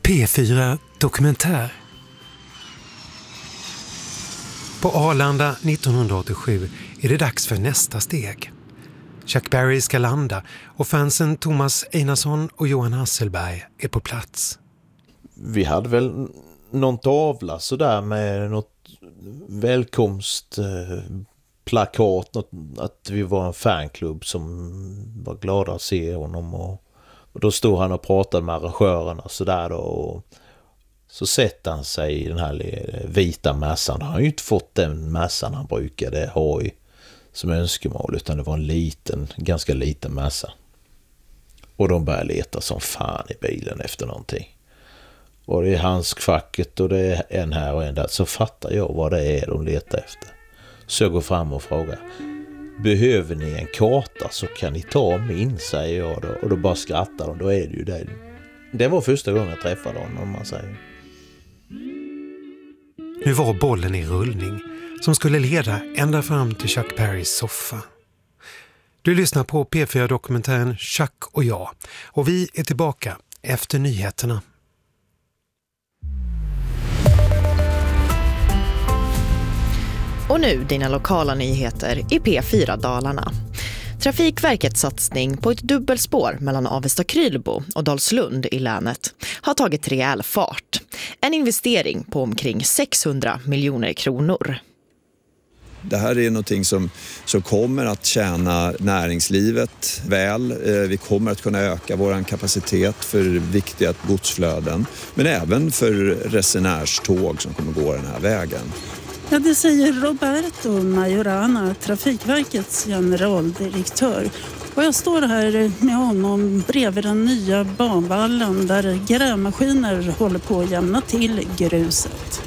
P4 Dokumentär. På Arlanda 1987 är det dags för nästa steg. Chuck Berry ska landa och fansen Thomas Einarsson och Johan Hasselberg är på plats. Vi hade väl någon tavla så där med något välkomstplakat, att vi var en fanklubb som var glada att se honom, och då stod han och pratade med arrangörerna så där då, och så sätter han sig i den här vita mässan. Han har ju inte fått den mässan han brukade ha som önskemål, utan det var en ganska liten mässa. Och de började leta som fan i bilen efter någonting. Och det är handskfacket och det är en här och en där. Så fattar jag vad det är de letar efter. Så jag går fram och frågar: behöver ni en karta så kan ni ta min, säger jag då. Och då bara skrattar de, då är det ju det. Det var första gången jag träffade honom, man säger. Nu var bollen i rullning som skulle leda ända fram till Chuck Berrys soffa. Du lyssnar på P4-dokumentären Chuck och jag, och vi är tillbaka efter nyheterna. Och nu dina lokala nyheter i P4 Dalarna. Trafikverkets satsning på ett dubbelspår mellan Avesta Krylbo och Dalslund i länet har tagit rejäl fart. En investering på omkring 600 miljoner kronor. Det här är någonting som kommer att tjäna näringslivet väl. Vi kommer att kunna öka vår kapacitet för viktiga godsflöden, men även för resenärståg som kommer gå den här vägen. Ja, det säger Roberto Majorana, Trafikverkets generaldirektör. Och jag står här med honom bredvid den nya banvallen där grävmaskiner håller på att jämna till gruset.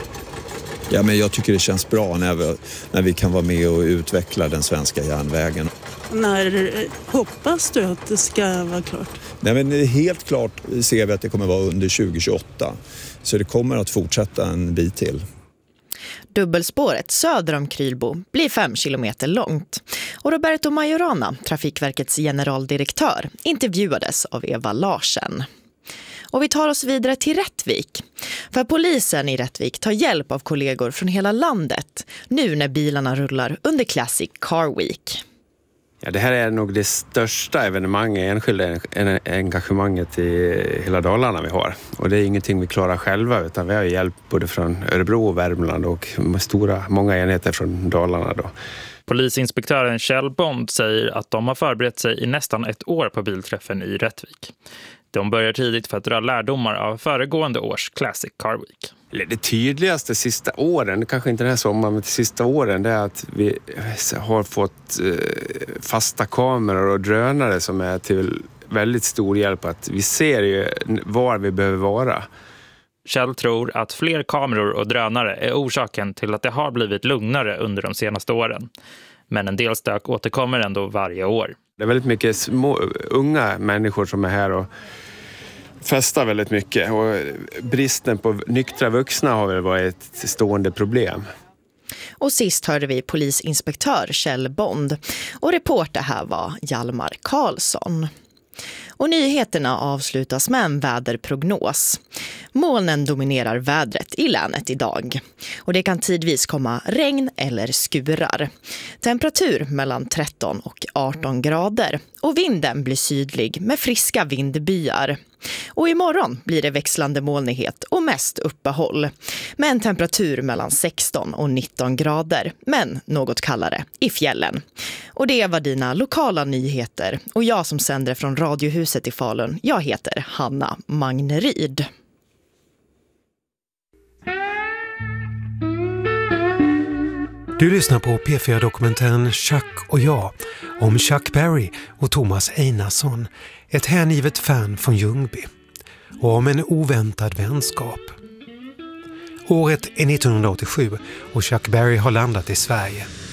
Ja, men jag tycker det känns bra när vi kan vara med och utveckla den svenska järnvägen. När hoppas du att det ska vara klart? Nej, men helt klart ser vi att det kommer vara under 2028. Så det kommer att fortsätta en bit till. Dubbelspåret söder om Krylbo blir 5 kilometer långt. Och Roberto Majorana, Trafikverkets generaldirektör, intervjuades av Eva Larsen. Och vi tar oss vidare till Rättvik. För polisen i Rättvik tar hjälp av kollegor från hela landet nu när bilarna rullar under Classic Car Week. Ja, det här är nog det största evenemanget, enskilda engagemanget i hela Dalarna vi har. Och det är ingenting vi klarar själva, utan vi har hjälp både från Örebro och Värmland och många enheter från Dalarna då. Polisinspektören Kjell Bond säger att de har förberett sig i nästan ett år på bilträffen i Rättvik. De börjar tidigt för att dra lärdomar av föregående års Classic Car Week. Det tydligaste sista åren, kanske inte den här sommaren, men de sista åren, det är att vi har fått fasta kameror och drönare som är till väldigt stor hjälp. Att vi ser ju var vi behöver vara. Kjell tror att fler kameror och drönare är orsaken till att det har blivit lugnare under de senaste åren. Men en del stök återkommer ändå varje år. Det är väldigt mycket unga människor som är här och festar väldigt mycket. Och bristen på nyktra vuxna har väl varit ett stående problem. Och sist hörde vi polisinspektör Kjell Bond. Och reporter här var Hjalmar Karlsson. Och nyheterna avslutas med en väderprognos. Molnen dominerar vädret i länet idag. Och det kan tidvis komma regn eller skurar. Temperatur mellan 13 och 18 grader. Och vinden blir sydlig med friska vindbyar. Och imorgon blir det växlande molnighet och mest uppehåll. Med en temperatur mellan 16 och 19 grader. Men något kallare i fjällen. Och det var dina lokala nyheter. Och jag som sänder från Radiohuset i Falun, jag heter Hanna Magneryd. Du lyssnar på P4-dokumentären Chuck och jag om Chuck Berry och Thomas Einarsson, ett hängivet fan från Ljungby, och om en oväntad vänskap. Året är 1987 och Chuck Berry har landat i Sverige.